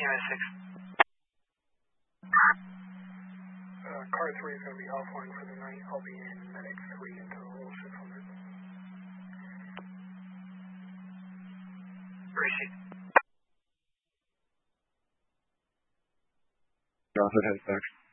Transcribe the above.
EMS 6. Car 3 is going to be offline for the night. I'll be in Medic 3 until we'll shift on it. Appreciate it. Johnson has back.